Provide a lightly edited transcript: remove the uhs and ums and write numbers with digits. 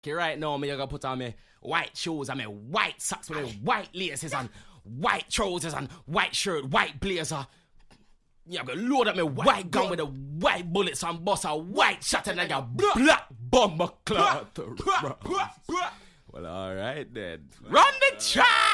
Okay, right now, me gonna put on my white shoes and my white socks with my white laces and white trousers and white shirt, white blazer. Yeah, I'm gonna load up my white gun with the white bullets and bust a white shot and like a black bomber cloth. Well, alright then. Run the track!